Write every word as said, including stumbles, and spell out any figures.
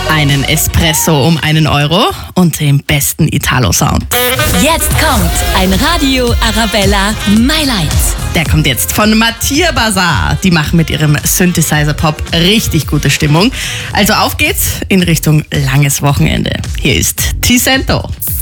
Einen Espresso um einen Euro und den besten Italo-Sound. Jetzt kommt ein Radio Arabella My Light. Der kommt jetzt von Mattia Bazar. Die machen mit ihrem Synthesizer-Pop richtig gute Stimmung. Also auf geht's in Richtung langes Wochenende. Hier ist Ticento.